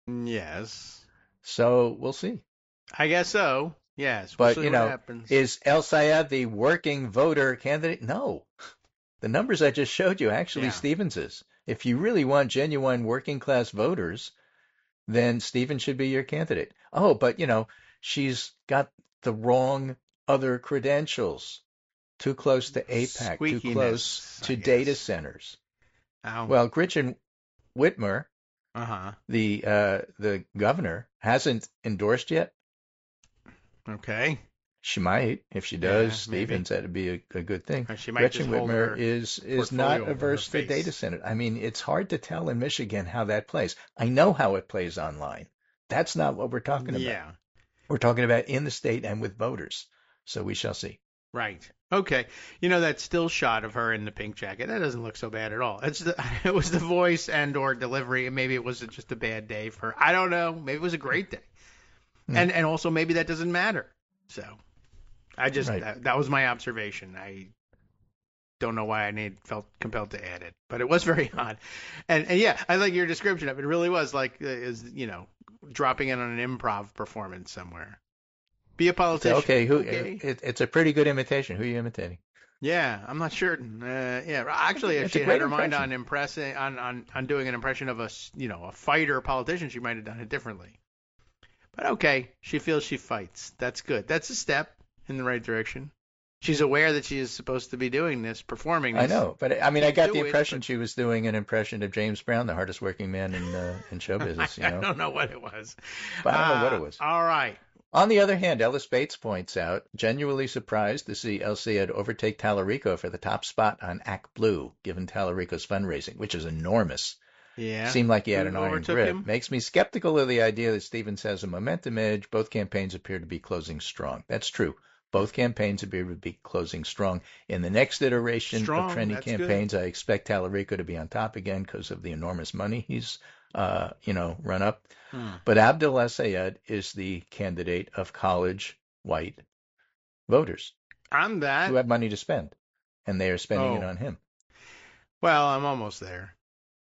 Yes. So we'll see. I guess so. Yes. We'll But, see what happens. is El Sayed the working voter candidate? No. The numbers I just showed you actually Yeah. Stevens is. If you really want genuine working class voters, then Stevens should be your candidate. Oh, but she's got the wrong other credentials. Too close to APAC, too close Squeakiness, I to data guess. centers. Oh. Well, Gretchen Whitmer, Uh-huh. the governor, hasn't endorsed yet. Okay. She might. If she does, Yeah, maybe. Stevens, that'd be a good thing. Or she might just Gretchen hold Whitmer her is not portfolio over her averse to data face. center. I mean, it's hard to tell in Michigan how that plays. I know how it plays online. That's not what we're talking about. Yeah. We're talking about in the state and with voters. So we shall see. Right. Okay. That still shot of her in the pink jacket, that doesn't look so bad at all. It was the voice and or delivery, and maybe it was just a bad day for her. I don't know. Maybe it was a great day. Hmm, And also maybe that doesn't matter. So I just right. that was my observation. I don't know why felt compelled to add it, but it was very odd. And yeah, I like your description of it. It really was like dropping in on an improv performance somewhere. Be a So, politician. okay, Okay. it's a pretty good imitation. Who are you imitating? Yeah, I'm not sure. Yeah, actually, if It's she a had had great her mind impression. on impressing, on doing an impression of a fighter politician, she might have done it differently. But okay, she feels she fights. That's good. That's a step in the right direction. She's aware that she is supposed to be doing this, performing I this. know, but I mean, I Can't got the do it, impression but she was doing an impression of James Brown, the hardest working man in show business. I don't know what it was. But I don't know what it was. All right. On the other hand, Ellis Bates points out, genuinely surprised to see El Cid overtake Tallarico for the top spot on Act Blue, given Tallarico's fundraising, which is enormous. Yeah. Seemed like he had Who an iron overtook grip. him? Makes me skeptical of the idea that Stevens has a momentum edge. Both campaigns appear to be closing strong. That's true. Both campaigns appear to be closing strong. In the next iteration of Strong. trendy That's good. campaigns, I expect Tallarico to be on top again because of the enormous money he's, run up. Hmm. But Abdel Essayed is the candidate of college white voters I'm who that. have money to spend, and they are spending it Oh, on him. well, I'm almost there.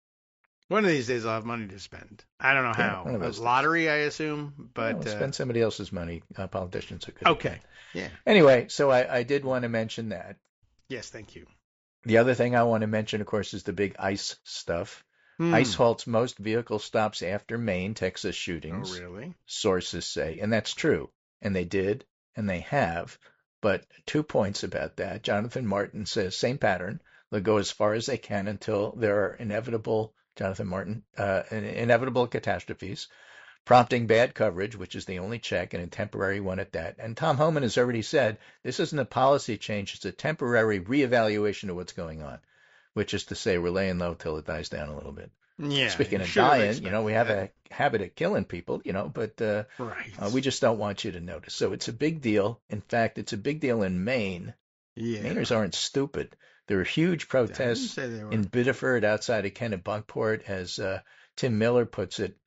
One of these days I'll have money to spend. I don't know Yeah, how. one of A those days. lottery, I assume, Well, but spend somebody else's money. Politicians are good at okay. that. Yeah. Anyway, so I did want to mention that. Yes, thank you. The other thing I want to mention, of course, is the big ICE stuff. ICE Hmm. halts most vehicle stops after Maine, Texas Oh, shootings, really? sources say. And that's true. And they did, and they have. But 2 points about that. Jonathan Martin says, same pattern. They'll go as far as they can until there are Jonathan Martin, inevitable catastrophes prompting bad coverage, which is the only check, and a temporary one at that. And Tom Homan has already said this isn't a policy change, it's a temporary reevaluation of what's going on, which is to say we're laying low till it dies down a little bit. Yeah, Speaking you of should have dying, we expected have that. a habit of killing people, but we Right. just don't want you to notice. So it's a big deal. In fact, it's a big deal in Maine. Mainers Yeah. aren't stupid. There are huge I didn't protests say they in were. Biddeford outside of Kennebunkport, as Tim Miller puts it.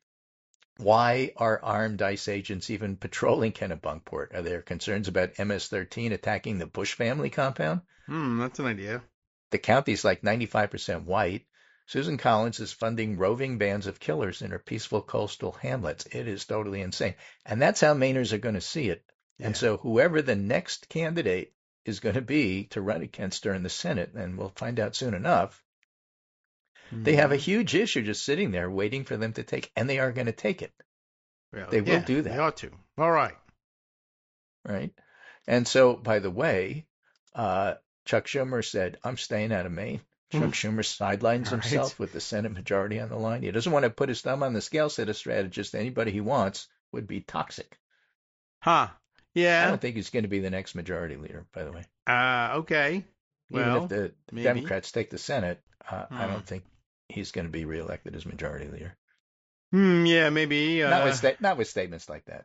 Why are armed ICE agents even patrolling Kennebunkport? Are there concerns about MS-13 attacking the Bush family compound? That's an idea. The county's like 95% white. Susan Collins is funding roving bands of killers in her peaceful coastal hamlets. It is totally insane. And that's how Mainers are going to see it. And Yeah. so whoever the next candidate is going to be to run against her in the Senate, and we'll find out soon enough, they have a Hmm. huge issue just sitting there waiting for them to take, and they are going to take it. Well, They will yeah, do they that. ought to. All right. Right? And so, by the way, uh, Chuck Schumer said, I'm staying out of Maine. All Chuck Schumer sidelines right. himself with the Senate majority on the line. He doesn't want to put his thumb on the scale, said a strategist. Anybody he wants would be toxic. Huh. I Yeah. don't think he's going to be the next majority leader, by the way. Okay. Even if Well, the maybe. Democrats take the Senate, I Hmm. don't think he's going to be reelected as majority leader. Yeah, maybe. Not with statements like that.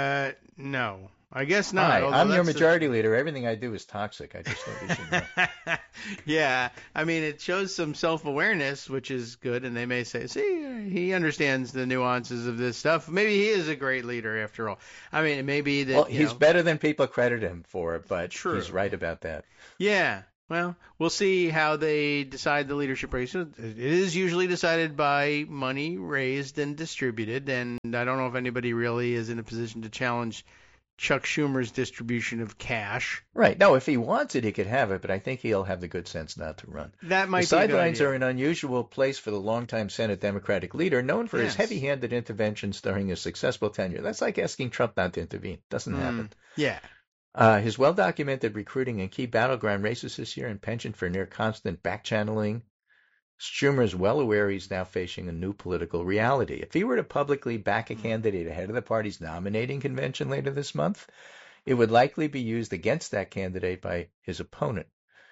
No. I guess not, Hi, although I'm your that's majority leader. Everything I do is toxic. I just thought you should know. yeah, I mean, it shows some self-awareness, which is good, and they may say, see, he understands the nuances of this stuff. Maybe he is a great leader after all. I mean, it may be Well, that, he's better than people credit him for, but he's true. right about that. Yeah. Well, we'll see how they decide the leadership race. It is usually decided by money raised and distributed, and I don't know if anybody really is in a position to challenge Chuck Schumer's distribution of cash. Right. No, if he wants it, he could have it, but I think he'll have the good sense not to run. That The might be a good sidelines idea. are an unusual place for the longtime Senate Democratic leader, known for his Yes. heavy-handed interventions during his successful tenure. That's like asking Trump not to intervene. Doesn't happen. Yeah. His well-documented recruiting in key battleground races this year and penchant for near-constant back-channeling. Schumer is well aware he's now facing a new political reality. If he were to publicly back a candidate ahead of the party's nominating convention later this month, it would likely be used against that candidate by his opponent.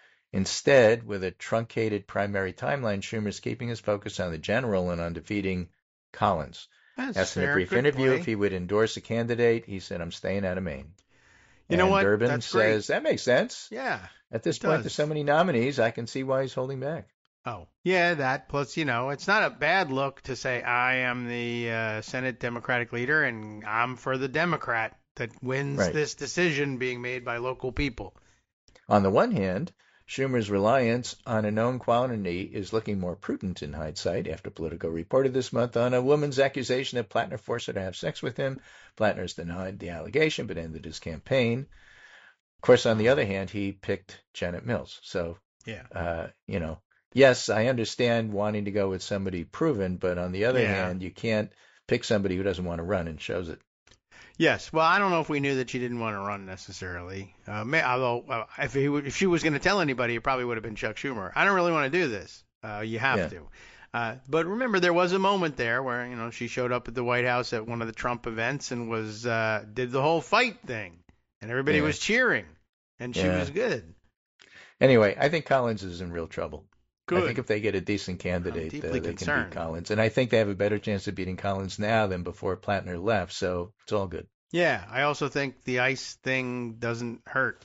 Instead, with a truncated primary timeline, Schumer's keeping his focus on the general and on defeating Collins. That's Asked in a fair. brief Good interview play. if he would endorse a candidate, he said, "I'm staying out of Maine." You know And what? Durbin That's great. says, that makes sense. Yeah. At this It point, does. there's so many nominees, I can see why he's holding back. Oh, yeah, that. Plus, it's not a bad look to say I am the Senate Democratic leader and I'm for the Democrat that wins Right. this decision being made by local people. On the one hand, Schumer's reliance on a known quantity is looking more prudent in hindsight after Politico reported this month on a woman's accusation that Plattner forced her to have sex with him. Plattner's denied the allegation but ended his campaign. Of course, on the other hand, he picked Janet Mills. So, Yeah. Yes, I understand wanting to go with somebody proven, but on the other Yeah. hand, you can't pick somebody who doesn't want to run and shows it. Yes. Well, I don't know if we knew that she didn't want to run necessarily. Although if she was going to tell anybody, it probably would have been Chuck Schumer. I don't really want to do this. You have Yeah. to. But remember, there was a moment there where she showed up at the White House at one of the Trump events and did the whole fight thing, and everybody Yeah. was cheering, and she Yeah. was good. Anyway, I think Collins is in real trouble. Good. I think if they get a decent candidate, deeply they can concerned. beat Collins. And I think they have a better chance of beating Collins now than before Plattner left, so it's all good. Yeah, I also think the ICE thing doesn't hurt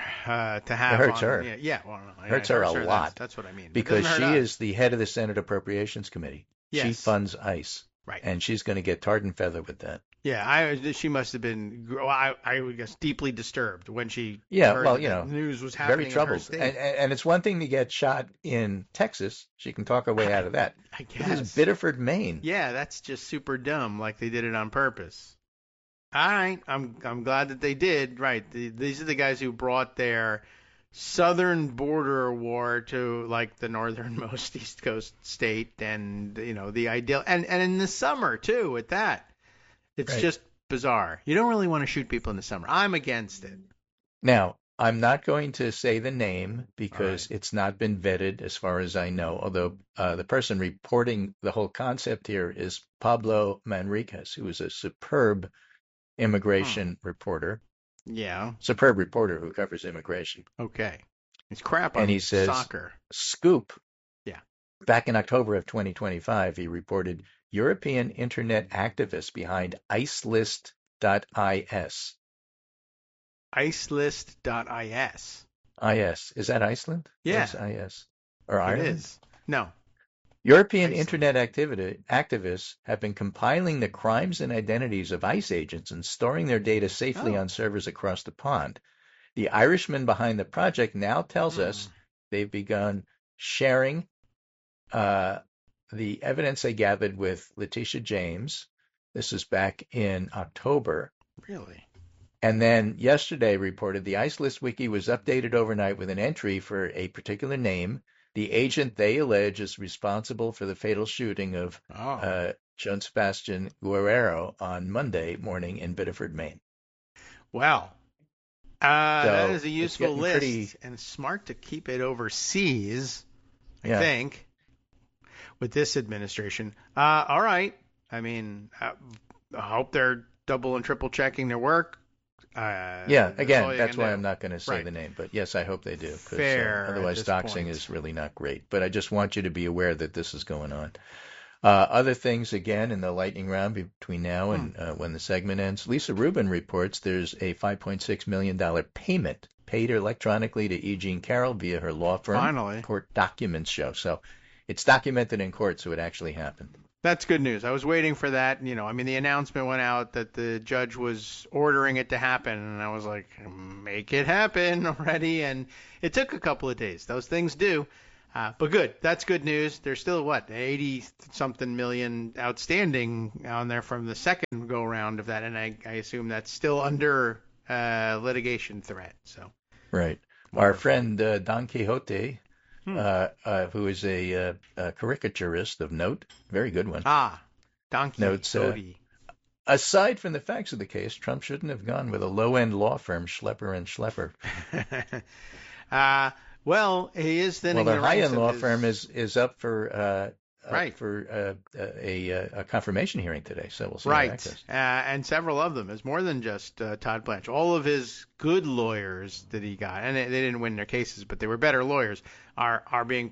to have. It hurts her. Yeah, well, no, Hurts her a lot. That's what I mean. It Because doesn't she hurt us. is the head of the Senate Appropriations Committee. She Yes. funds ICE. Right. And she's going to get tarred and feathered with that. Yeah, she must have been, I would guess, deeply disturbed when she Yeah, heard well, that news was happening very in troubled. her state. And it's one thing to get shot in Texas. She can talk her way out of that. I This guess. is Biddeford, Maine. Yeah, that's just super dumb, like they did it on purpose. All right, I'm glad that they did. Right, these are the guys who brought their southern border war to like the northernmost East Coast state, and the ideal, and in the summer too. At that, it's Right. just bizarre. You don't really want to shoot people in the summer. I'm against it. Now, I'm not going to say the name because All it's not been vetted as far as I know, although the person reporting the whole concept here is Pablo Manriquez, who is a superb immigration reporter, Yeah. superb reporter who covers immigration. Okay. It's crap And on he says- soccer. Scoop. Yeah. Back in October of 2025, he reported European internet activists behind icelist.is. Icelist.is. IS. Is that Iceland? Yeah. Where's IS? Or It Ireland? is. No. European Iceland. internet activists have been compiling the crimes and identities of ICE agents and storing their data safely Oh. on servers across the pond. The Irishman behind the project now tells us they've begun sharing the evidence they gathered with Letitia James. This is back in October. Really? And then yesterday reported the ICE List Wiki was updated overnight with an entry for a particular name. The agent they allege is responsible for the fatal shooting of Oh. John Sebastian Guerrero on Monday morning in Biddeford, Maine. Well, that So, is a it's useful getting list, pretty- and smart to keep it overseas, I Yeah. think, with this administration. All right. I mean, I hope they're double and triple checking their work. Yeah, all again, you that's can why do. I'm not going to say Right. the name, but yes, I hope they do. 'Cause, Fair at otherwise, this doxing point. is really not great. But I just want you to be aware that this is going on. Other things, again, in the lightning round between now and when the segment ends, Lisa Rubin reports there's a $5.6 million payment paid electronically to E. Jean Carroll via her law firm. Finally. Court documents show. So it's documented in court, so it actually happened. That's good news. I was waiting for that. I mean, the announcement went out that the judge was ordering it to happen, and I was like, make it happen already. And it took a couple of days. Those things do. But good. That's good news. There's still, 80-something million outstanding on there from the second go-round of that, and I assume that's still under litigation threat. So. Right. Wonderful. Our friend Don Quixote, who is a caricaturist of note, very good one. Don Quixote. Aside from the facts of the case, Trump shouldn't have gone with a low-end law firm, Schlepper and Schlepper. Well, he is thinning the ranks. Well, the high-end law firm is up for right for a confirmation hearing today, so we'll see. Right, how that goes. And several of them. It's more than just Todd Blanche. All of his good lawyers that he got, and they didn't win their cases, but they were better lawyers, are being,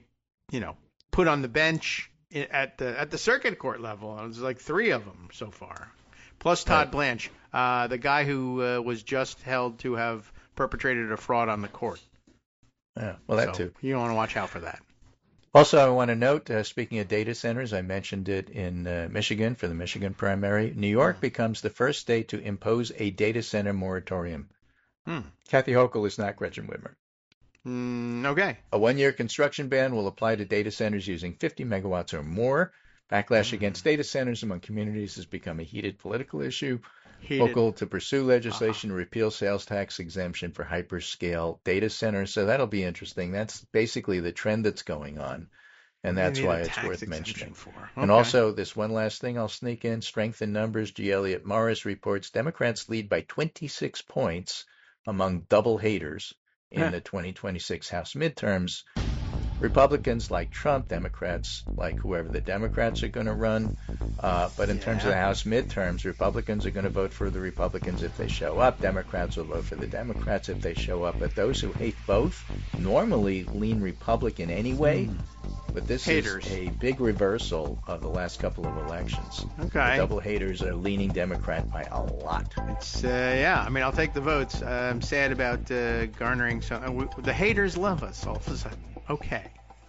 put on the bench at the circuit court level. There's like 3 of them so far, plus Todd Blanche, the guy who was just held to have perpetrated a fraud on the court. Yeah, well, that too. You want to watch out for that. Also, I want to note, speaking of data centers, I mentioned it in Michigan for the Michigan primary. New York becomes the first state to impose a data center moratorium. Kathy Hochul is not Gretchen Whitmer. Okay. A 1-year construction ban will apply to data centers using 50 megawatts or more. Backlash against data centers among communities has become a heated political issue. Hochul to pursue legislation to repeal sales tax exemption for hyperscale data centers. So that'll be interesting. That's basically the trend that's going on, and that's why it's worth mentioning. Okay. And also, this one last thing I'll sneak in, strength in numbers. G. Elliott Morris reports Democrats lead by 26 points among double haters in the 2026 House midterms. Republicans like Trump, Democrats like whoever the Democrats are going to run. But in terms of the House midterms, Republicans are going to vote for the Republicans if they show up. Democrats will vote for the Democrats if they show up. But those who hate both normally lean Republican anyway. But this is a big reversal of the last couple of elections. Okay. The double haters are leaning Democrat by a lot. It's I mean, I'll take the votes. I'm sad about garnering some. The haters love us all of a sudden. Okay.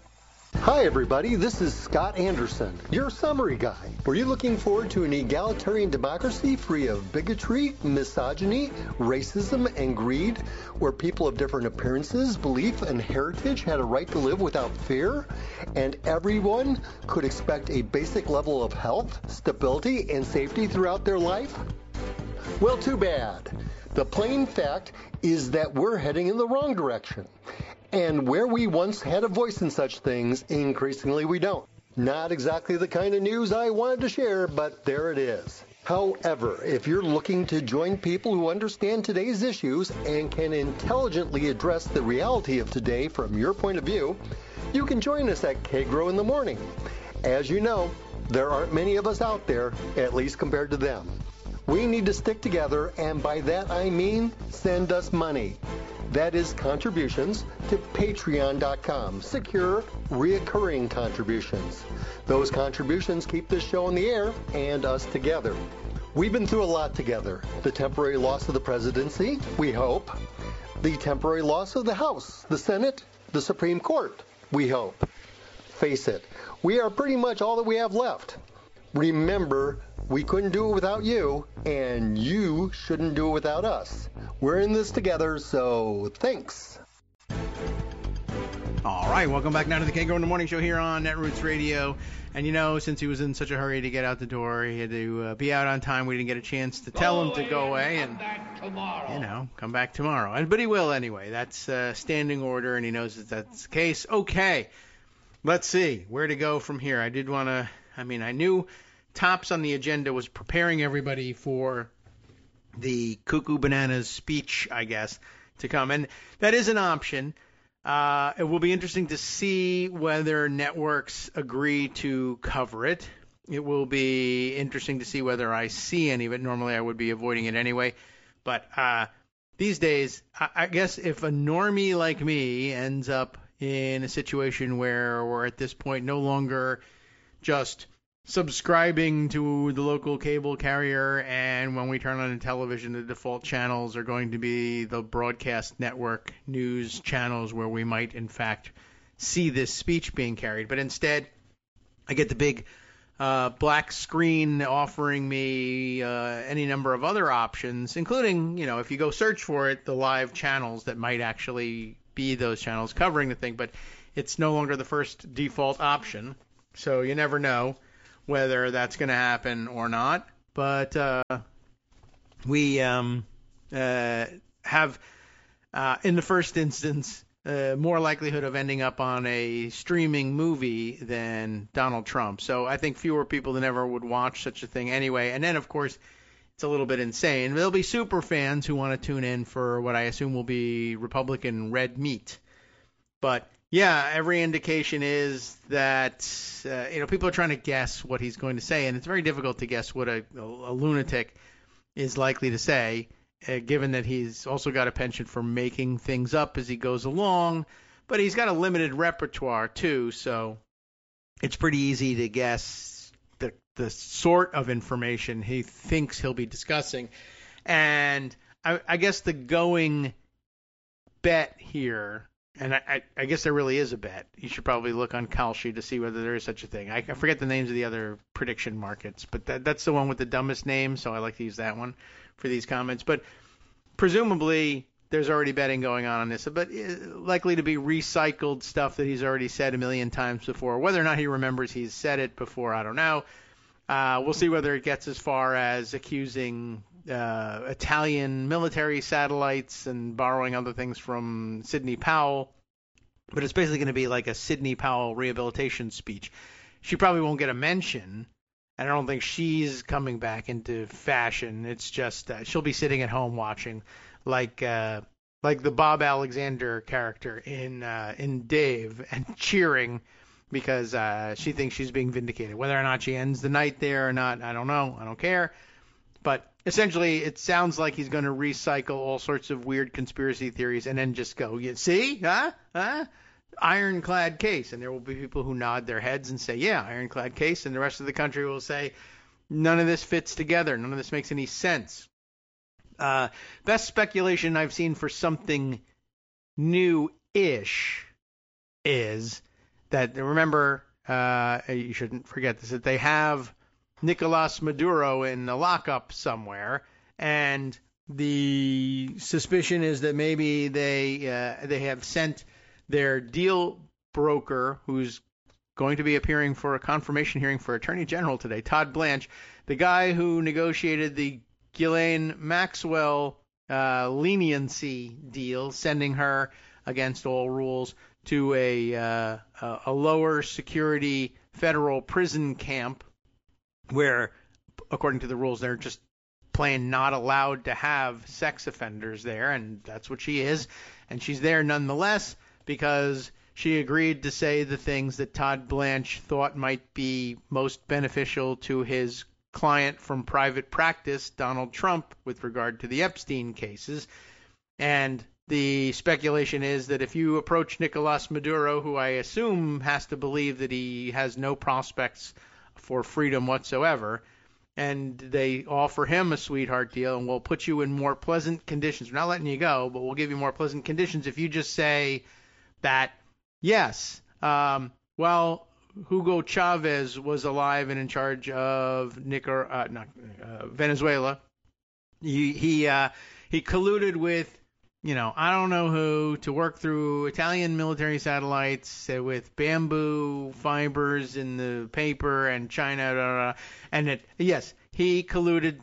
Hi everybody, this is Scott Anderson, your summary guy. Were you looking forward to an egalitarian democracy free of bigotry, misogyny, racism, and greed, where people of different appearances, belief, and heritage had a right to live without fear, and everyone could expect a basic level of health, stability, and safety throughout their life? Well, too bad. The plain fact is that we're heading in the wrong direction. And where we once had a voice in such things, increasingly we don't. Not exactly the kind of news I wanted to share, but there it is. However, if you're looking to join people who understand today's issues and can intelligently address the reality of today from your point of view, you can join us at K-Grow in the Morning. As you know, there aren't many of us out there, at least compared to them. We need to stick together, and by that I mean send us money. That is contributions to patreon.com, secure, reoccurring contributions. Those contributions keep this show on the air and us together. We've been through a lot together. The temporary loss of the presidency, we hope. The temporary loss of the House, the Senate, the Supreme Court, we hope. Face it, we are pretty much all that we have left. Remember, we couldn't do it without you, and you shouldn't do it without us. We're in this together, so thanks. All right, welcome back now to the K-Grow in the Morning Show here on Netroots Radio. And since he was in such a hurry to get out the door, he had to be out on time. We didn't get a chance to tell him to go away and, come back tomorrow. But he will anyway. That's standing order, and he knows that that's the case. Okay, let's see where to go from here. I knew tops on the agenda was preparing everybody for the Cuckoo Bananas speech, I guess, to come. And that is an option. It will be interesting to see whether networks agree to cover it. It will be interesting to see whether I see any of it. Normally I would be avoiding it anyway. But these days, I guess if a normie like me ends up in a situation where we're at this point no longer just subscribing to the local cable carrier, and when we turn on the television, the default channels are going to be the broadcast network news channels where we might, in fact, see this speech being carried. But instead, I get the big black screen offering me any number of other options, including, if you go search for it, the live channels that might actually be those channels covering the thing. But it's no longer the first default option, so you never know whether that's going to happen or not. But we have, in the first instance, more likelihood of ending up on a streaming movie than Donald Trump. So I think fewer people than ever would watch such a thing anyway. And then, of course, it's a little bit insane. There'll be super fans who want to tune in for what I assume will be Republican red meat. But yeah, every indication is that people are trying to guess what he's going to say, and it's very difficult to guess what a lunatic is likely to say, given that he's also got a penchant for making things up as he goes along, but he's got a limited repertoire too, so it's pretty easy to guess the sort of information he thinks he'll be discussing. And I guess the going bet here, and I guess there really is a bet. You should probably look on Kalshi to see whether there is such a thing. I forget the names of the other prediction markets, but that's the one with the dumbest name, so I like to use that one for these comments. But presumably there's already betting going on this, but likely to be recycled stuff that he's already said a million times before. Whether or not he remembers he's said it before, I don't know. We'll see whether it gets as far as accusing Italian military satellites and borrowing other things from Sidney Powell. But it's basically going to be like a Sidney Powell rehabilitation speech. She probably won't get a mention, and I don't think she's coming back into fashion. It's just she'll be sitting at home watching, like the Bob Alexander character in Dave, and cheering because she thinks she's being vindicated. Whether or not she ends the night there or not, I don't know. I don't care. But essentially, it sounds like he's going to recycle all sorts of weird conspiracy theories and then just go, you see, ironclad case. And there will be people who nod their heads and say, yeah, ironclad case. And the rest of the country will say, none of this fits together. None of this makes any sense. Best speculation I've seen for something new-ish is that, remember, you shouldn't forget this, that they have Nicolas Maduro in a lockup somewhere, and the suspicion is that maybe they have sent their deal broker, who's going to be appearing for a confirmation hearing for Attorney General today, Todd Blanche, the guy who negotiated the Ghislaine Maxwell leniency deal, sending her against all rules to a lower security federal prison camp where, according to the rules, they're just plain not allowed to have sex offenders there, and that's what she is. And she's there nonetheless because she agreed to say the things that Todd Blanche thought might be most beneficial to his client from private practice, Donald Trump, with regard to the Epstein cases. And the speculation is that if you approach Nicolas Maduro, who I assume has to believe that he has no prospects for freedom whatsoever, and they offer him a sweetheart deal and we'll put you in more pleasant conditions. We're not letting you go, but we'll give you more pleasant conditions if you just say that, yes, well, Hugo Chavez was alive and in charge of Venezuela. He colluded with, I don't know who, to work through Italian military satellites with bamboo fibers in the paper and China, and yes, he colluded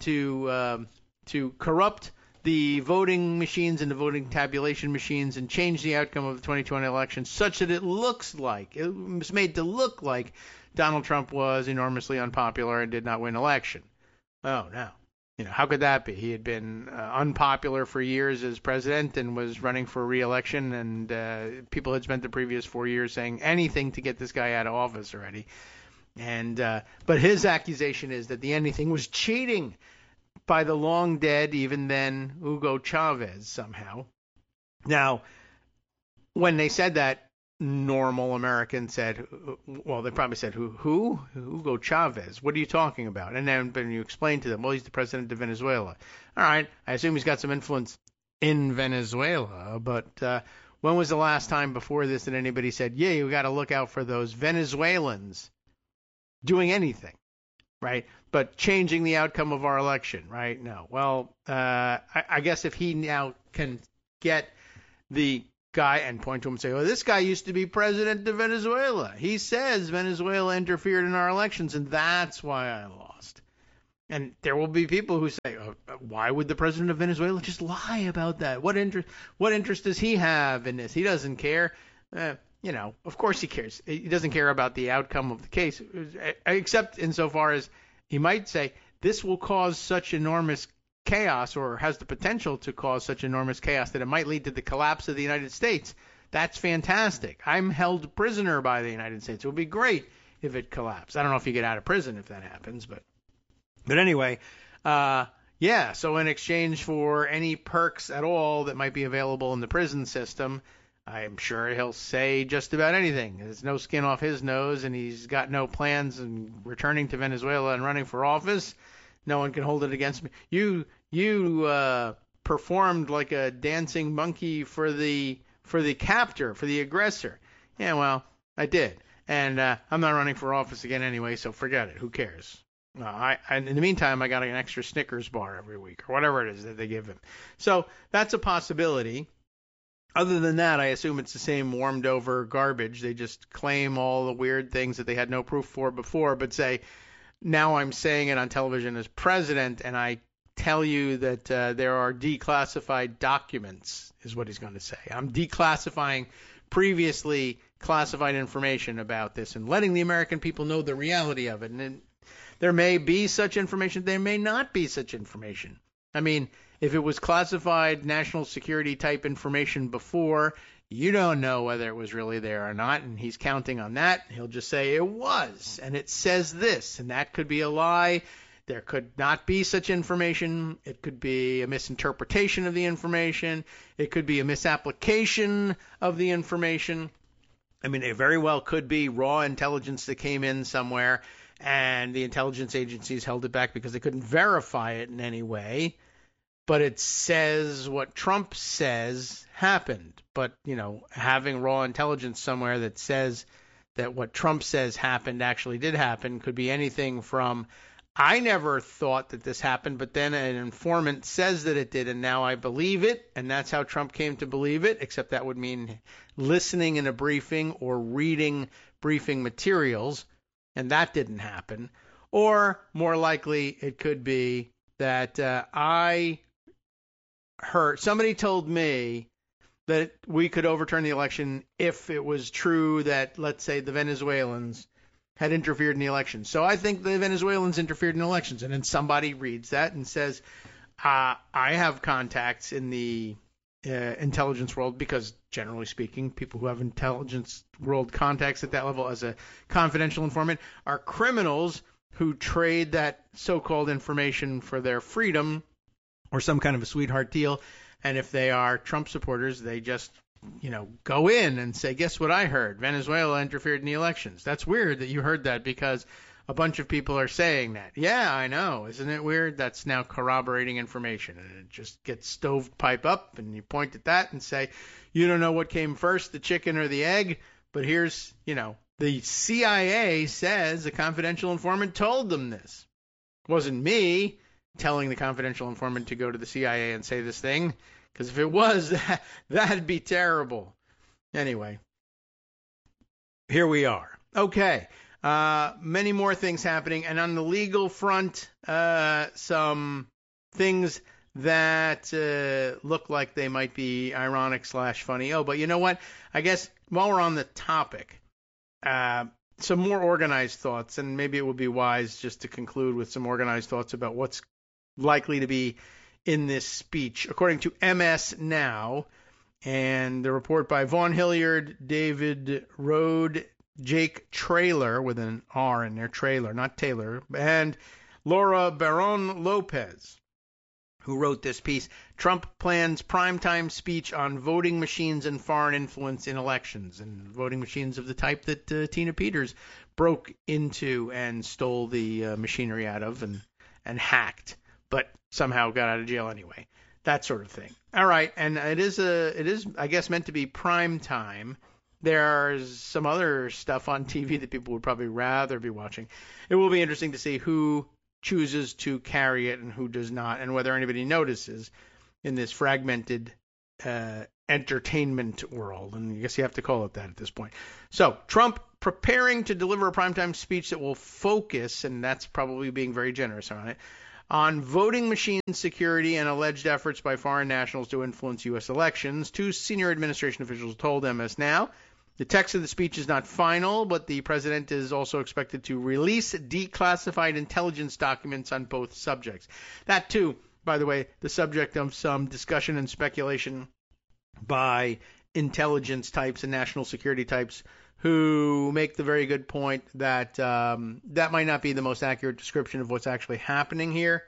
to corrupt the voting machines and the voting tabulation machines and change the outcome of the 2020 election such that it was made to look like Donald Trump was enormously unpopular and did not win election. Oh, no. How could that be? He had been unpopular for years as president and was running for re-election, and people had spent the previous 4 years saying anything to get this guy out of office already. And but his accusation is that the anything was cheating by the long dead, even then, Hugo Chavez somehow. Now, when they said that, normal Americans said, well, they probably said, who? Hugo Chavez. What are you talking about? And then when you explain to them, well, he's the president of Venezuela. All right, I assume he's got some influence in Venezuela, but when was the last time before this that anybody said, yeah, you got to look out for those Venezuelans doing anything? right? But changing the outcome of our election, right? No. Well, I guess if he now can get the guy and point to him and say, well, this guy used to be president of Venezuela. He says Venezuela interfered in our elections, and that's why I lost. And there will be people who say, oh, why would the president of Venezuela just lie about that? What interest does he have in this? He doesn't care. Of course he cares. He doesn't care about the outcome of the case, except insofar as he might say, this will cause such enormous chaos, or has the potential to cause such enormous chaos that it might lead to the collapse of the United States. That's fantastic. I'm held prisoner by the United States. It would be great if it collapsed. I don't know if you get out of prison if that happens, but anyway, so in exchange for any perks at all that might be available in the prison system, I'm sure he'll say just about anything. There's no skin off his nose, and he's got no plans in returning to Venezuela and running for office. No one can hold it against me. You performed like a dancing monkey for the captor, for the aggressor. Yeah, well, I did, and I'm not running for office again anyway, so forget it. Who cares? In the meantime, I got an extra Snickers bar every week, or whatever it is that they give him. So that's a possibility. Other than that, I assume it's the same warmed over garbage. They just claim all the weird things that they had no proof for before, but say, now I'm saying it on television as president, and I tell you that there are declassified documents, is what he's going to say. I'm declassifying previously classified information about this and letting the American people know the reality of it. And there may be such information. There may not be such information. I mean, if it was classified national security type information before, you don't know whether it was really there or not, and he's counting on that. He'll just say it was, and it says this, and that could be a lie. There could not be such information. It could be a misinterpretation of the information. It could be a misapplication of the information. I mean, it very well could be raw intelligence that came in somewhere, and the intelligence agencies held it back because they couldn't verify it in any way. But it says what Trump says happened. But, having raw intelligence somewhere that says that what Trump says happened actually did happen could be anything from, I never thought that this happened, but then an informant says that it did, and now I believe it, and that's how Trump came to believe it, except that would mean listening in a briefing or reading briefing materials, and that didn't happen. Or, more likely, it could be that I heard, somebody told me that we could overturn the election if it was true that, let's say, the Venezuelans had interfered in the election. So I think the Venezuelans interfered in elections. And then somebody reads that and says, I have contacts in the intelligence world, because generally speaking, people who have intelligence world contacts at that level as a confidential informant are criminals who trade that so-called information for their freedom or some kind of a sweetheart deal. And if they are Trump supporters, they just, go in and say, guess what I heard? Venezuela interfered in the elections. That's weird that you heard that, because a bunch of people are saying that. Yeah, I know. Isn't it weird? That's now corroborating information. And it just gets stovepipe up, and you point at that and say, you don't know what came first, the chicken or the egg, but here's, the CIA says a confidential informant told them this. It wasn't me telling the confidential informant to go to the CIA and say this thing, because if it was, that'd be terrible. Anyway, here we are. Okay, many more things happening, and on the legal front, some things that look like they might be ironic / funny. Oh, but you know what? I guess while we're on the topic, some more organized thoughts, and maybe it would be wise just to conclude with some organized thoughts about what's likely to be in this speech. According to MS Now, and the report by Vaughn Hilliard, David Rode, Jake Traylor, with an R in there, Traylor, not Taylor, and Laura Barron Lopez, who wrote this piece. Trump plans primetime speech on voting machines and foreign influence in elections, and voting machines of the type that Tina Peters broke into and stole the machinery out of and hacked, but somehow got out of jail anyway. That sort of thing. All right, and it is I guess, meant to be prime time. there's some other stuff on TV that people would probably rather be watching. It will be interesting to see who chooses to carry it and who does not, and whether anybody notices in this fragmented entertainment world. And I guess you have to call it that at this point. So Trump preparing to deliver a primetime speech that will focus, and that's probably being very generous on it, on voting machine security and alleged efforts by foreign nationals to influence U.S. elections. Two senior administration officials told MS Now. The text of the speech is not final, but the president is also expected to release declassified intelligence documents on both subjects. That, too, by the way, the subject of some discussion and speculation by intelligence types and national security types who make the very good point that that might not be the most accurate description of what's actually happening here.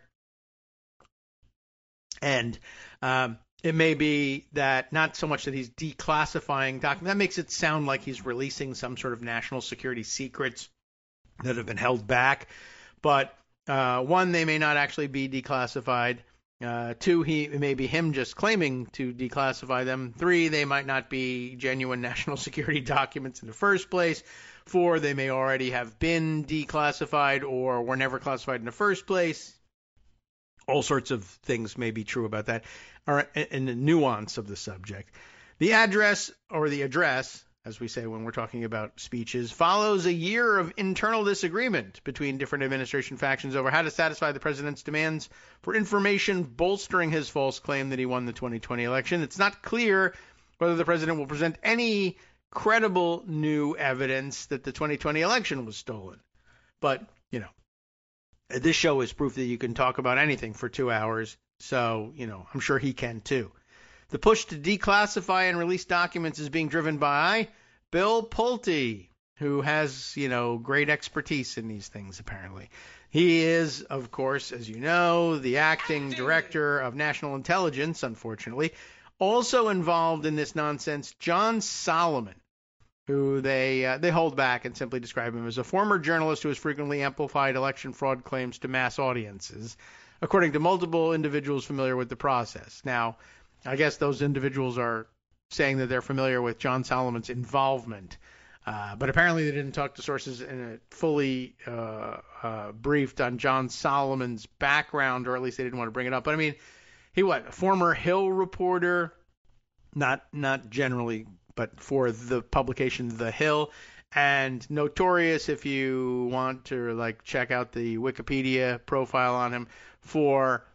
And it may be that not so much that he's declassifying documents. That makes it sound like he's releasing some sort of national security secrets that have been held back. But one, they may not actually be declassified. Two, it may be him just claiming to declassify them. Three, they might not be genuine national security documents in the first place. Four, they may already have been declassified or were never classified in the first place. All sorts of things may be true about that, or in the nuance of the subject. The address, as we say when we're talking about speeches, follows a year of internal disagreement between different administration factions over how to satisfy the president's demands for information bolstering his false claim that he won the 2020 election. It's not clear whether the president will present any credible new evidence that the 2020 election was stolen. But, this show is proof that you can talk about anything for 2 hours, so, I'm sure he can too. The push to declassify and release documents is being driven by Bill Pulte, who has, great expertise in these things, apparently. He is, of course, as you know, the acting director of national intelligence, unfortunately. Also involved in this nonsense, John Solomon, who they hold back and simply describe him as a former journalist who has frequently amplified election fraud claims to mass audiences, according to multiple individuals familiar with the process. Now, I guess those individuals are saying that they're familiar with John Solomon's involvement, but apparently they didn't talk to sources and fully briefed on John Solomon's background, or at least they didn't want to bring it up. But I mean, a former Hill reporter, not generally, but for the publication The Hill, and notorious, if you want to check out the Wikipedia profile on him, for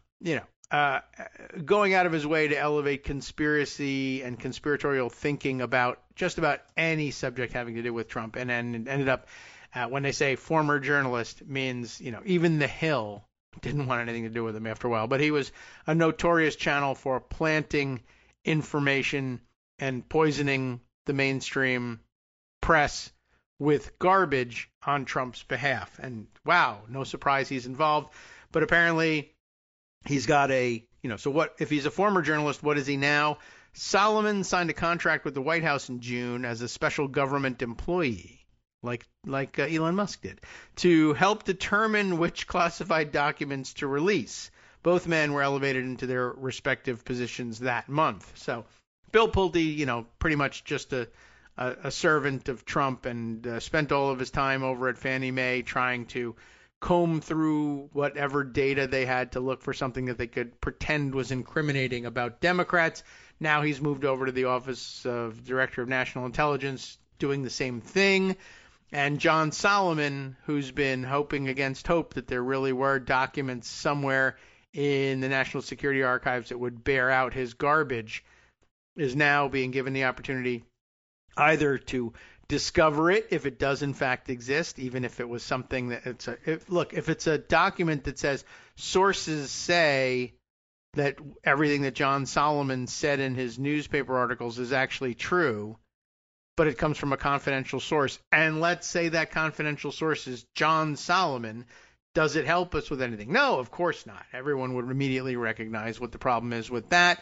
going out of his way to elevate conspiracy and conspiratorial thinking about just about any subject having to do with Trump, and then ended up, when they say former journalist, means, even The Hill didn't want anything to do with him after a while. But he was a notorious channel for planting information and poisoning the mainstream press with garbage on Trump's behalf. And wow, no surprise he's involved. But apparently he's got so what if he's a former journalist, what is he now? Solomon signed a contract with the White House in June as a special government employee, like Elon Musk did, to help determine which classified documents to release. Both men were elevated into their respective positions that month. So Bill Pulte, pretty much just a servant of Trump, and spent all of his time over at Fannie Mae trying to comb through whatever data they had to look for something that they could pretend was incriminating about Democrats. Now he's moved over to the Office of Director of National Intelligence, doing the same thing. And John Solomon, who's been hoping against hope that there really were documents somewhere in the National Security Archives that would bear out his garbage, is now being given the opportunity either to discover it if it does in fact exist, even if it was something that if it's a document that says sources say that everything that John Solomon said in his newspaper articles is actually true, but it comes from a confidential source, and let's say that confidential source is John Solomon, does it help us with anything? No, of course not. Everyone would immediately recognize what the problem is with that.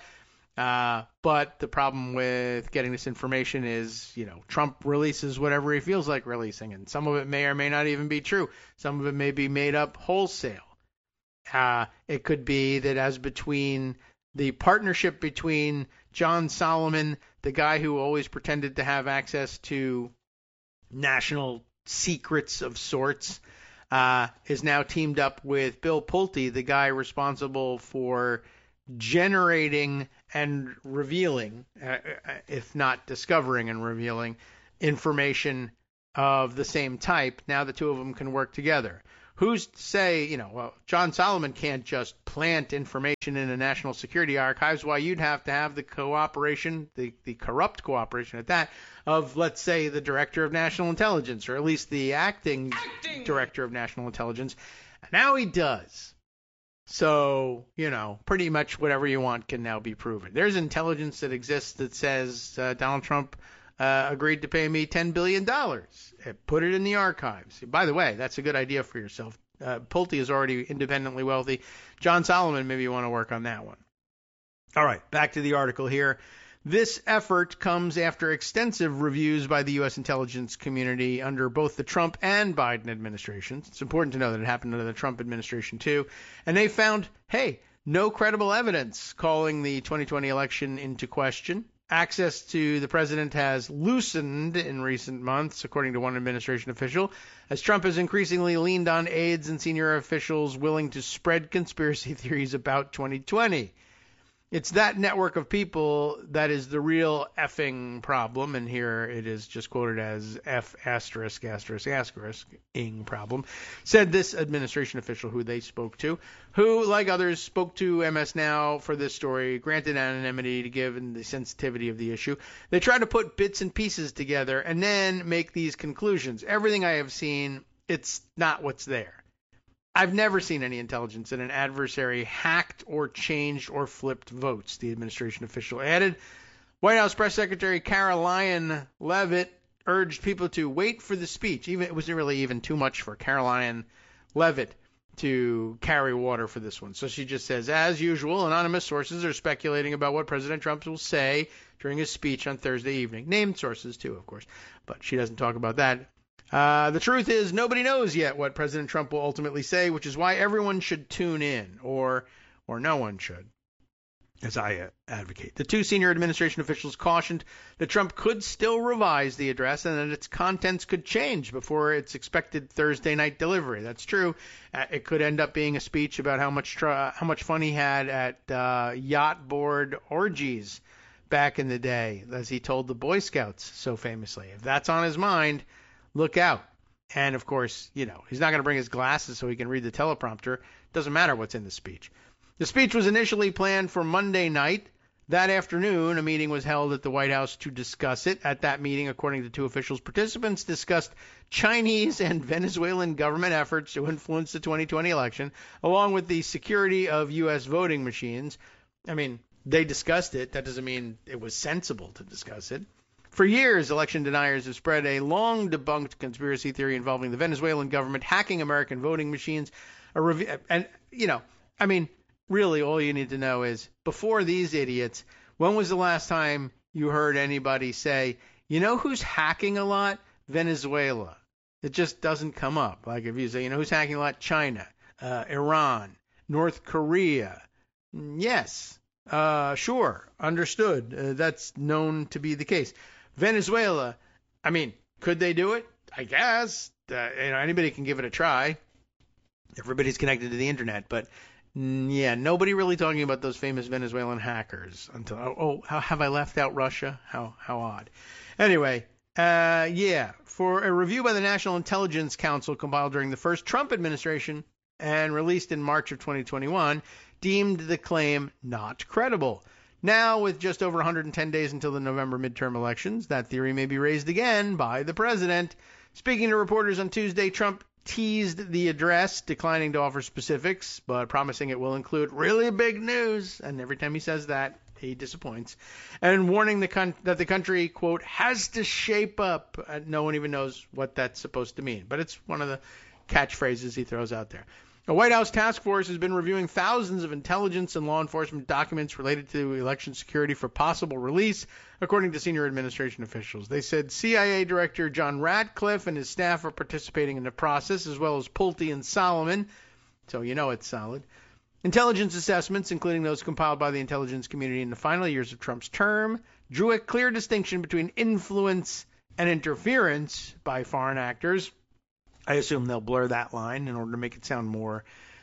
But the problem with getting this information is, Trump releases whatever he feels like releasing, and some of it may or may not even be true. Some of it may be made up wholesale. It could be that as between the partnership between John Solomon, the guy who always pretended to have access to national secrets of sorts, is now teamed up with Bill Pulte, the guy responsible for generating and revealing, if not discovering and revealing, information of the same type. Now the two of them can work together. Who's to say, well, John Solomon can't just plant information in the National Security Archives. Why, you'd have to have the cooperation, the corrupt cooperation at that, of, let's say, the Director of National Intelligence, or at least the acting Director of National Intelligence. And now he does. So, pretty much whatever you want can now be proven. There's intelligence that exists that says Donald Trump agreed to pay me $10 billion. Put it in the archives. By the way, that's a good idea for yourself. Pulte is already independently wealthy. John Solomon, maybe you want to work on that one. All right, back to the article here. This effort comes after extensive reviews by the U.S. intelligence community under both the Trump and Biden administrations. It's important to know that it happened under the Trump administration, too. And they found, hey, no credible evidence calling the 2020 election into question. Access to the president has loosened in recent months, according to one administration official, as Trump has increasingly leaned on aides and senior officials willing to spread conspiracy theories about 2020. It's that network of people that is the real effing problem, and here it is just quoted as F***ing problem, said this administration official who they spoke to, who, like others, spoke to MS Now for this story, granted anonymity to give in the sensitivity of the issue. They try to put bits and pieces together and then make these conclusions. Everything I have seen, it's not what's there. I've never seen any intelligence that an adversary hacked or changed or flipped votes, the administration official added. White House Press Secretary Caroline Leavitt urged people to wait for the speech. It wasn't really even too much for Caroline Leavitt to carry water for this one. So she just says, as usual, anonymous sources are speculating about what President Trump will say during his speech on Thursday evening. Named sources, too, of course. But she doesn't talk about that. The truth is nobody knows yet what President Trump will ultimately say, which is why everyone should tune in, or no one should, as I advocate. The two senior administration officials cautioned that Trump could still revise the address and that its contents could change before its expected Thursday night delivery. That's true. It could end up being a speech about how much fun he had at yacht board orgies back in the day, as he told the Boy Scouts so famously. If that's on his mind, look out. And, of course, he's not going to bring his glasses so he can read the teleprompter. Doesn't matter what's in the speech. The speech was initially planned for Monday night. That afternoon, a meeting was held at the White House to discuss it. At that meeting, according to two officials, participants discussed Chinese and Venezuelan government efforts to influence the 2020 election, along with the security of U.S. voting machines. I mean, they discussed it. That doesn't mean it was sensible to discuss it. For years, election deniers have spread a long-debunked conspiracy theory involving the Venezuelan government hacking American voting machines. Really, all you need to know is, before these idiots, when was the last time you heard anybody say, who's hacking a lot? Venezuela. It just doesn't come up. Like if you say, who's hacking a lot? China, Iran, North Korea. Yes, sure, understood. That's known to be the case. Venezuela, could they do it? I guess. Anybody can give it a try. Everybody's connected to the internet, but nobody really talking about those famous Venezuelan hackers until, how have I left out Russia? How odd. Anyway, for a review by the National Intelligence Council compiled during the first Trump administration and released in March of 2021, deemed the claim not credible. Now, with just over 110 days until the November midterm elections, that theory may be raised again by the president. Speaking to reporters on Tuesday, Trump teased the address, declining to offer specifics, but promising it will include really big news. And every time he says that, he disappoints. And warning that the country, quote, has to shape up. No one even knows what that's supposed to mean. But it's one of the catchphrases he throws out there. A White House task force has been reviewing thousands of intelligence and law enforcement documents related to election security for possible release, according to senior administration officials. They said CIA Director John Ratcliffe and his staff are participating in the process, as well as Pulte and Solomon. So it's solid. Intelligence assessments, including those compiled by the intelligence community in the final years of Trump's term, drew a clear distinction between influence and interference by foreign actors. I assume they'll blur that line in order to make it sound more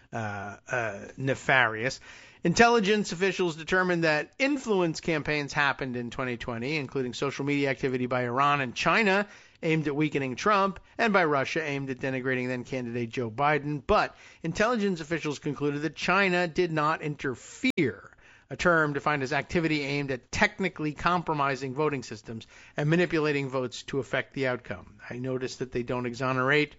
nefarious. Intelligence officials determined that influence campaigns happened in 2020, including social media activity by Iran and China aimed at weakening Trump, and by Russia aimed at denigrating then-candidate Joe Biden. But intelligence officials concluded that China did not interfere, a term defined as activity aimed at technically compromising voting systems and manipulating votes to affect the outcome. I noticed that they don't exonerate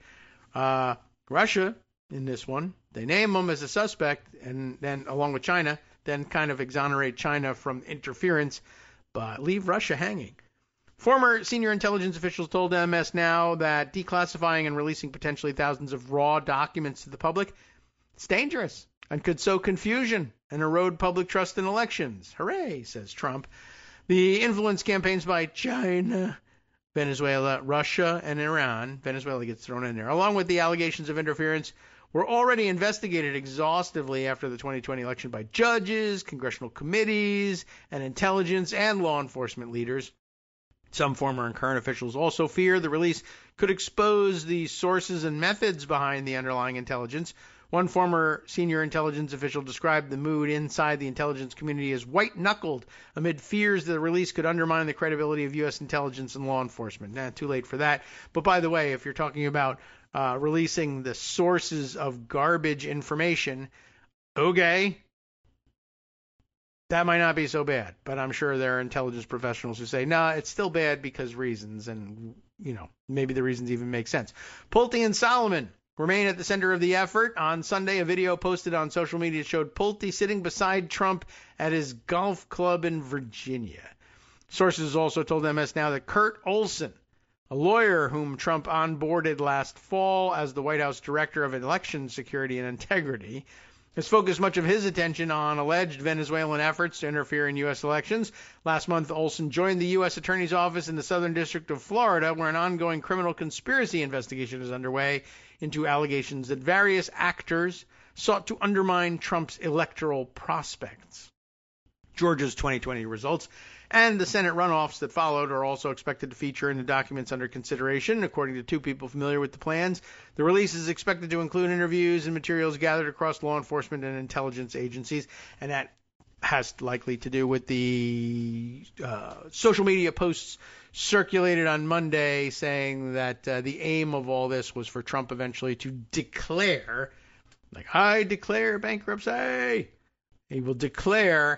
Russia in this one. They name them as a suspect, and then, along with China, then kind of exonerate China from interference, but leave Russia hanging. Former senior intelligence officials told MS Now that declassifying and releasing potentially thousands of raw documents to the public is dangerous and could sow confusion and erode public trust in elections. Hooray, says Trump. The influence campaigns by China, Venezuela, Russia, and Iran, Venezuela gets thrown in there, along with the allegations of interference, were already investigated exhaustively after the 2020 election by judges, congressional committees, and intelligence and law enforcement leaders. Some former and current officials also fear the release could expose the sources and methods behind the underlying intelligence. One former senior intelligence official described the mood inside the intelligence community as white-knuckled amid fears that the release could undermine the credibility of U.S. intelligence and law enforcement. Too late for that. But by the way, if you're talking about releasing the sources of garbage information, okay, that might not be so bad. But I'm sure there are intelligence professionals who say, nah, it's still bad because reasons, and, maybe the reasons even make sense. Pulte and Solomon remain at the center of the effort. On Sunday, a video posted on social media showed Pulte sitting beside Trump at his golf club in Virginia. Sources also told MS Now that Kurt Olson, a lawyer whom Trump onboarded last fall as the White House Director of Election Security and Integrity, has focused much of his attention on alleged Venezuelan efforts to interfere in U.S. elections. Last month, Olson joined the U.S. Attorney's Office in the Southern District of Florida, where an ongoing criminal conspiracy investigation is underway into allegations that various actors sought to undermine Trump's electoral prospects. Georgia's 2020 results and the Senate runoffs that followed are also expected to feature in the documents under consideration. According to two people familiar with the plans, the release is expected to include interviews and materials gathered across law enforcement and intelligence agencies, and that has likely to do with the social media posts circulated on Monday saying that the aim of all this was for Trump eventually to declare, I declare bankruptcy. He will declare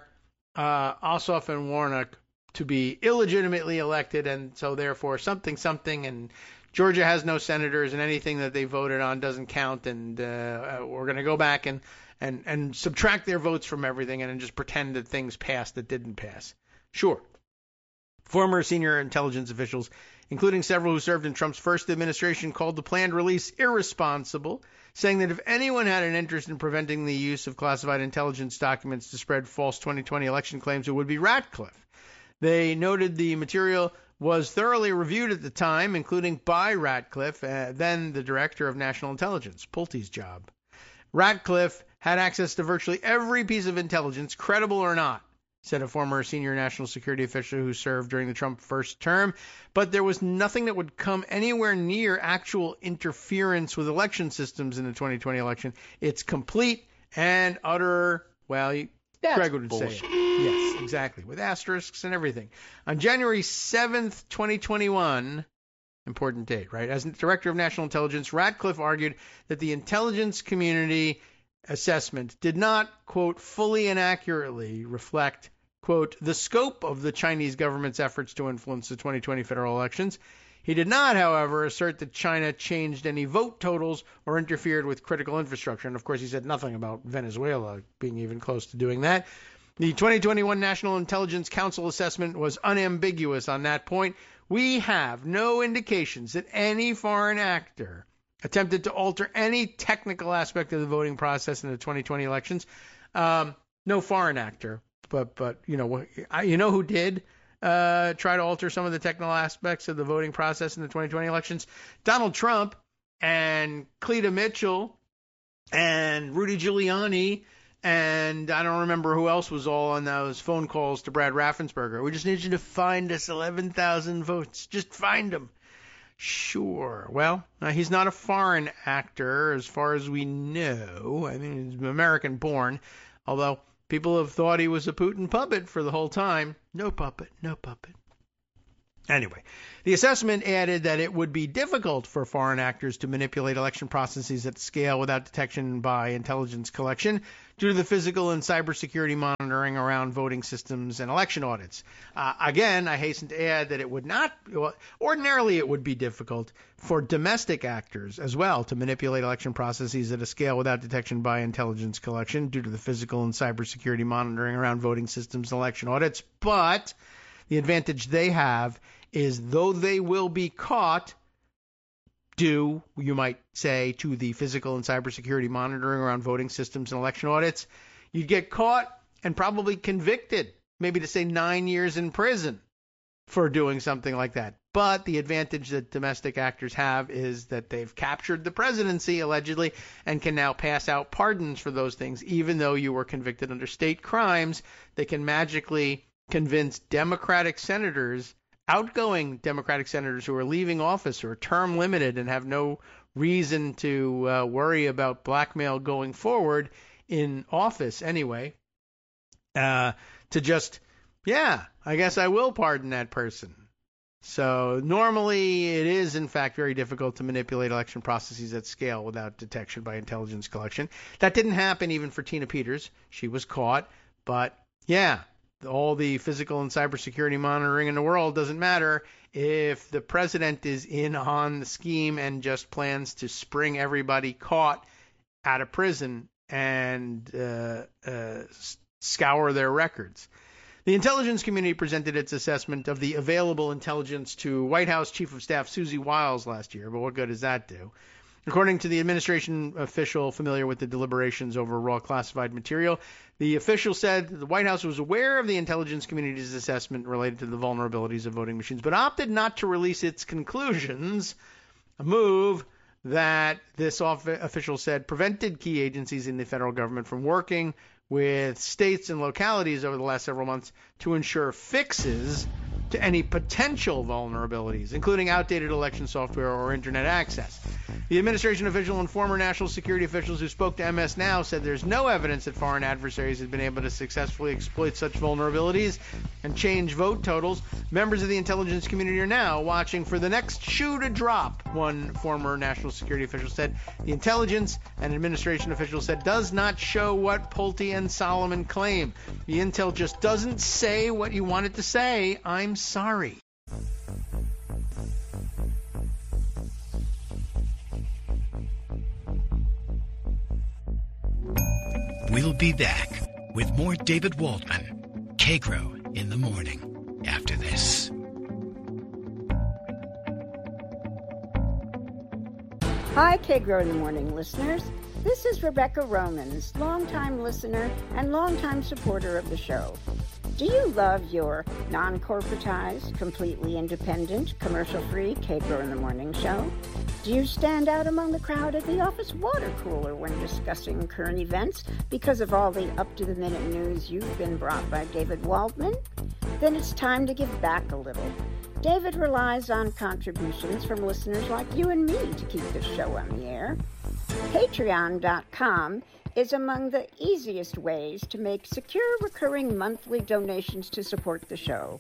Ossoff and Warnock to be illegitimately elected, and so therefore something, and Georgia has no senators, and anything that they voted on doesn't count, and we're going to go back and subtract their votes from everything and just pretend that things passed that didn't pass. Sure. Former senior intelligence officials, including several who served in Trump's first administration, called the planned release irresponsible, saying that if anyone had an interest in preventing the use of classified intelligence documents to spread false 2020 election claims, it would be Ratcliffe. They noted the material was thoroughly reviewed at the time, including by Ratcliffe, then the Director of National Intelligence, Pulte's job. Ratcliffe had access to virtually every piece of intelligence, credible or not, said a former senior national security official who served during the Trump first term, but there was nothing that would come anywhere near actual interference with election systems in the 2020 election. It's complete and utter, Greg would say it. Yes, exactly, with asterisks and everything. On January 7th, 2021, important date, right? As Director of National Intelligence, Ratcliffe argued that the intelligence community assessment did not, quote, fully and accurately reflect, quote, the scope of the Chinese government's efforts to influence the 2020 federal elections. He did not, however, assert that China changed any vote totals or interfered with critical infrastructure. And, of course, he said nothing about Venezuela being even close to doing that. The 2021 National Intelligence Council assessment was unambiguous on that point. We have no indications that any foreign actor attempted to alter any technical aspect of the voting process in the 2020 elections. No foreign actor, but you know who did try to alter some of the technical aspects of the voting process in the 2020 elections? Donald Trump and Cleta Mitchell and Rudy Giuliani And I don't remember who else was all on those phone calls to Brad Raffensperger. We just need you to find us 11,000 votes. Just find them. Sure. Well, he's not a foreign actor as far as we know. I mean, he's American born, although people have thought he was a Putin puppet for the whole time. No puppet, no puppet. Anyway, the assessment added that it would be difficult for foreign actors to manipulate election processes at scale without detection by intelligence collection due to the physical and cybersecurity monitoring around voting systems and election audits. Again, I hasten to add that it would not, ordinarily it would be difficult for domestic actors as well to manipulate election processes at a scale without detection by intelligence collection due to the physical and cybersecurity monitoring around voting systems and election audits. But the advantage they have is, though they will be caught due, you might say, to the physical and cybersecurity monitoring around voting systems and election audits, you'd get caught and probably convicted, maybe to say 9 years in prison for doing something like that. But the advantage that domestic actors have is that they've captured the presidency, allegedly, and can now pass out pardons for those things. Even though you were convicted under state crimes, they can magically convince Democratic senators, outgoing Democratic senators who are leaving office or term limited and have no reason to worry about blackmail going forward in office anyway, to just, I guess I will pardon that person. So normally it is, in fact, very difficult to manipulate election processes at scale without detection by intelligence collection. That didn't happen even for Tina Peters. She was caught, but all the physical and cybersecurity monitoring in the world doesn't matter if the president is in on the scheme and just plans to spring everybody caught out of prison and scour their records. The intelligence community presented its assessment of the available intelligence to White House Chief of Staff Susie Wiles last year, but what good does that do? According to the administration official familiar with the deliberations over raw classified material, the official said the White House was aware of the intelligence community's assessment related to the vulnerabilities of voting machines, but opted not to release its conclusions, a move that this official said prevented key agencies in the federal government from working with states and localities over the last several months to ensure fixes to any potential vulnerabilities, including outdated election software or internet access. The administration official and former national security officials who spoke to MS Now said there's no evidence that foreign adversaries have been able to successfully exploit such vulnerabilities and change vote totals. Members of the intelligence community are now watching for the next shoe to drop, one former national security official said. The intelligence and administration official said does not show what Pulte and Solomon claim. The intel just doesn't say what you want it to say. I'm sorry. We'll be back with more David Waldman, Kagro in the Morning, after this. Hi, Kagro in the Morning listeners. This is Rebecca Romans, longtime listener and longtime supporter of the show. Do you love your non-corporatized, completely independent, commercial-free Kagro in the Morning show? Do you stand out among the crowd at the office water cooler when discussing current events because of all the up-to-the-minute news you've been brought by David Waldman? Then it's time to give back a little. David relies on contributions from listeners like you and me to keep this show on the air. Patreon.com is among the easiest ways to make secure recurring monthly donations to support the show.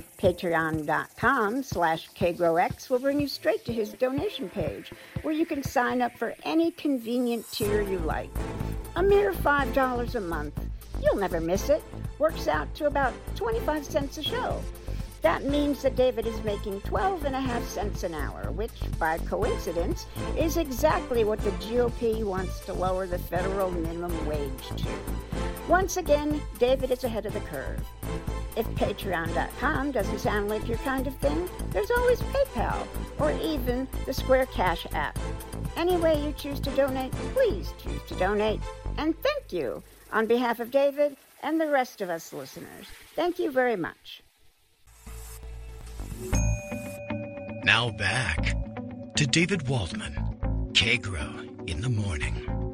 Patreon.com/KagroX will bring you straight to his donation page, where you can sign up for any convenient tier you like. A mere $5 a month. You'll never miss it. Works out to about 25 cents a show. That means that David is making 12.5 cents an hour, which, by coincidence, is exactly what the GOP wants to lower the federal minimum wage to. Once again, David is ahead of the curve. If Patreon.com doesn't sound like your kind of thing, there's always PayPal, or even the Square Cash app. Any way you choose to donate, please choose to donate. And thank you on behalf of David and the rest of us listeners. Thank you very much. Now back to David Waldman, Kagro in the Morning.